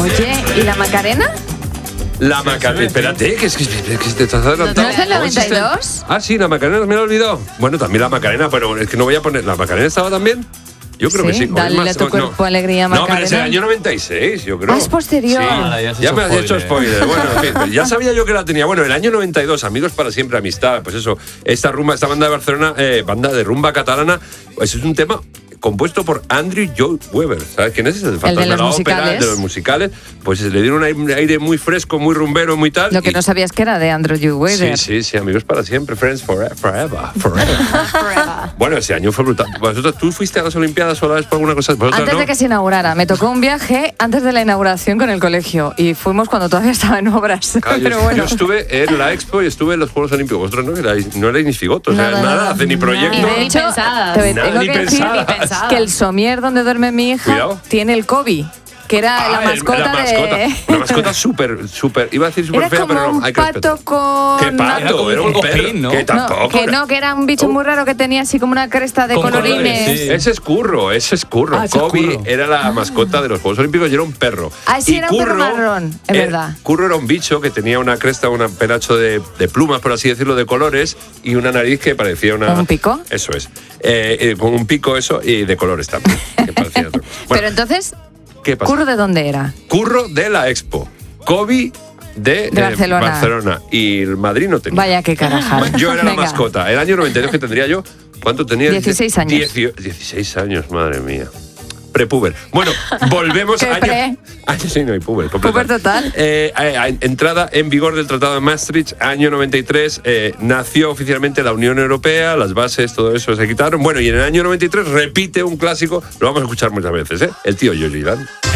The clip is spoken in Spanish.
Oye, ¿y la Macarena? La Macarena, espérate, que te estás adelantando. ¿No es el 92? Ah, sí, la Macarena me la he olvidado. Bueno, también la Macarena, pero es que no voy a poner. ¿La Macarena estaba también? Yo creo que sí. Dale a tu cuerpo alegría, Macarena. No, pero es el año 96, yo creo. Ah, es posterior. Sí, ya me has hecho spoiler. Bueno, en fin, ya sabía yo que la tenía. Bueno, el año 92, Amigos para siempre, amistad. Pues eso, esta banda de Barcelona, banda de rumba catalana, pues es un tema compuesto por Andrew Lloyd Webber. ¿Sabes quién es? El fantasma de la ópera, de los musicales. Pues le dieron un aire muy fresco, muy rumbero, muy tal. Lo que no sabías que era de Andrew Lloyd Webber. Sí, Amigos para siempre, Friends forever. Bueno, ese año fue brutal. ¿Vosotros, tú fuiste a las Olimpiadas o a la Expo alguna cosa? Antes de que se inaugurara. Me tocó un viaje antes de la inauguración con el colegio y fuimos cuando todavía estaba en obras. Claro, pero bueno. Yo estuve en la Expo y estuve en los Juegos Olímpicos. Vosotros no erais ni figotos, nada, ni proyecto. Y de hecho, tengo que decir que el somier donde duerme mi hija tiene el Kobe, que era la mascota de... Una mascota súper, iba a decir súper fea, pero no, hay que respetar. Era como un pato con... ¿Qué pato? Era un perro, ¿no? Que tampoco. Que era un bicho muy raro que tenía así como una cresta de colorines. Sí. Ese es Curro. Kobe era la mascota de los Juegos Olímpicos y era un perro. Ah, sí, era un perro marrón, es verdad. Curro era un bicho que tenía una cresta, un penacho de plumas, por así decirlo, de colores y una nariz que parecía una... ¿Un pico? Eso es. Con un pico eso y de colores también. Que parecía otra cosa. Bueno, pero entonces... ¿Qué pasa? ¿Curro de dónde era? Curro de la Expo. Kobe de Barcelona. Y el Madrid no tenía. Vaya que carajal. Yo era la mascota. El año 92 que tendría yo. ¿Cuánto tenía? 16 años. 16 años, madre mía. Prepuber. Bueno, volvemos a año. Sí, no hay puber. Puber total. Entrada en vigor del Tratado de Maastricht, año 93. Nació oficialmente la Unión Europea, las bases, todo eso se quitaron. Bueno, y en el año 93 repite un clásico, lo vamos a escuchar muchas veces, El tío Yoyi.